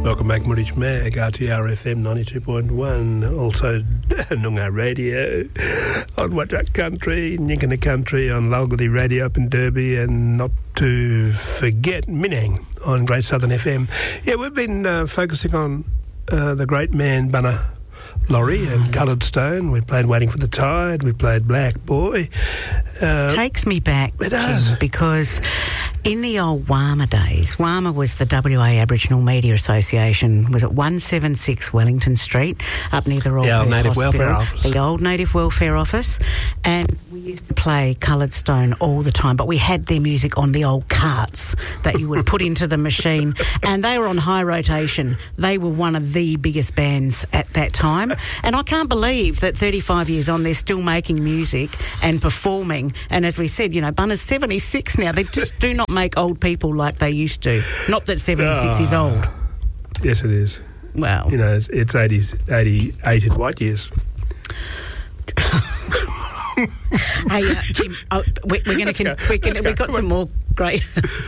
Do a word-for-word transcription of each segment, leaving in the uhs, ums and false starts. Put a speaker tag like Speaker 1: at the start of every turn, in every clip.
Speaker 1: Welcome back, Murich Mag, R T R F M ninety-two point one, also Noongar Radio, on Wadjuk Country, Nyingana Country, on Lalgadi Radio up in Derby, and not to forget Minang on Great Southern F M. Yeah, we've been uh, focusing on uh, the great man Bunna Laurie and Coloured Stone. We played Waiting for the Tide. We played Black Boy. Uh,
Speaker 2: Takes me back,
Speaker 1: it does.
Speaker 2: Jim, because in the old W A M A days, W A M A was the W A Aboriginal Media Association, was at one seventy-six Wellington Street, up near the Royal
Speaker 1: The old Native
Speaker 2: Hospital,
Speaker 1: Welfare Office.
Speaker 2: The old Native Welfare Office. And we used to play Coloured Stone all the time, but we had their music on the old carts that you would put into the machine, and they were on high rotation. They were one of the biggest bands at that time, and I can't believe that thirty-five years on they're still making music and performing. And as we said, you know, Bunna's seventy-six now. They just do not make old people like they used to. Not that seventy-six
Speaker 1: oh,
Speaker 2: is old.
Speaker 1: Yes, it is.
Speaker 2: Well,
Speaker 1: you know, it's, it's eighties, eighty-eight in white years.
Speaker 2: Hey, uh, Jim, oh, we, we're going to. We can, we've got some more great.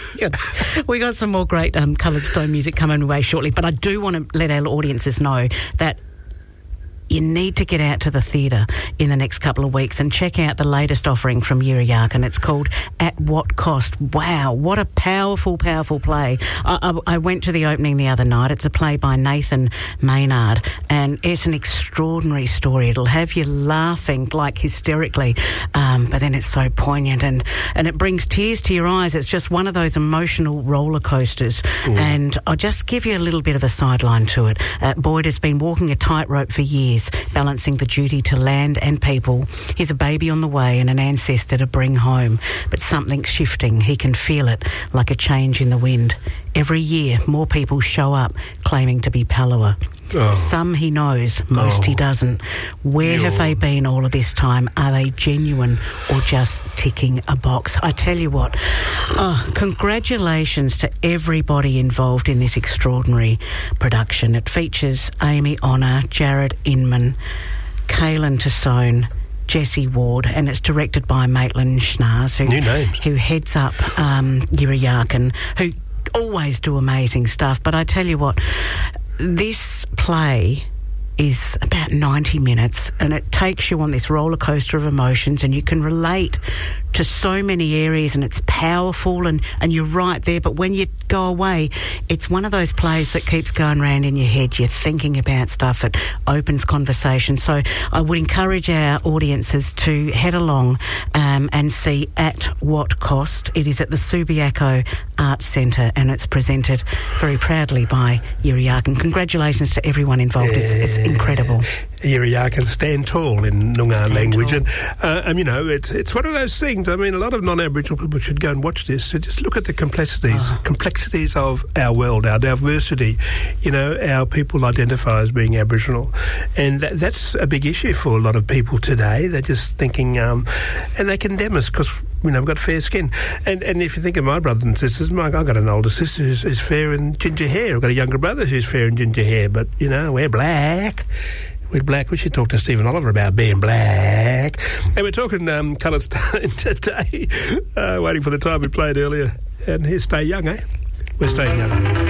Speaker 2: we got some more great um, Coloured Stone music coming away shortly. But I do want to let our audiences know that you need to get out to the theatre in the next couple of weeks and check out the latest offering from Yirra Yaakin. It's called At What Cost. Wow, what a powerful, powerful play. I, I, I went to the opening the other night. It's a play by Nathan Maynard, and it's an extraordinary story. It'll have you laughing, like, hysterically, um, but then it's so poignant, and, and it brings tears to your eyes. It's just one of those emotional roller coasters. Mm. And I'll just give you a little bit of a sideline to it. Uh, Boyd has been walking a tightrope for years, balancing the duty to land and people. He's a baby on the way and an ancestor to bring home. But something's shifting. He can feel it, like a change in the wind. Every year, more people show up claiming to be Palawa. Oh. Some he knows, most oh. he doesn't. Where You're... have they been all of this time? Are they genuine or just ticking a box? I tell you what, oh, congratulations to everybody involved in this extraordinary production. It features Amy Honor, Jared Inman, Kaylin Tassone, Jesse Ward, and it's directed by Maitland Schnars, who,
Speaker 1: New names.
Speaker 2: who heads up um, Yirra Yaakin, who always do amazing stuff. But I tell you what, this play is about ninety minutes, and it takes you on this roller coaster of emotions, and you can relate to so many areas, and it's powerful, and, and you're right there. But when you go away, it's one of those plays that keeps going round in your head. You're thinking about stuff. It opens conversation. So I would encourage our audiences to head along um, and see At What Cost. It is at the Subiaco Arts Centre, and it's presented very proudly by Yirra Yaakin. Congratulations to everyone involved. Yeah. It's, it's incredible.
Speaker 1: Yirra Yaakin stand tall in Noongar
Speaker 2: stand
Speaker 1: language.
Speaker 2: Tall.
Speaker 1: And, uh, and, you know, it's it's one of those things. I mean, a lot of non-Aboriginal people should go and watch this. So just look at the complexities, oh. complexities of our world, our diversity. You know, our people identify as being Aboriginal. And that, that's a big issue for a lot of people today. They're just thinking, um, and they condemn us because, you know, we've got fair skin. And and if you think of my brothers and sisters, my, I've got an older sister who's, who's fair and ginger hair. I've got a younger brother who's fair and ginger hair. But, you know, we're black. We're black. We should talk to Stephen Oliver about being black. And we're talking um, Coloured Stone today, uh, waiting for the time we played earlier. And here, Stay Young, eh? We're staying young.